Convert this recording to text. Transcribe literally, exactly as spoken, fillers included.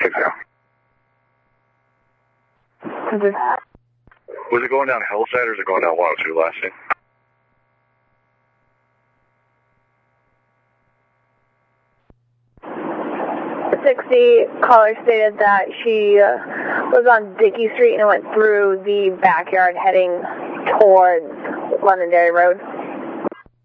think so. Was it going down Hillside or is it going down one oh two last night? sixty, caller stated that she uh, was on Dickey Street and went through the backyard heading towards Londonderry Road.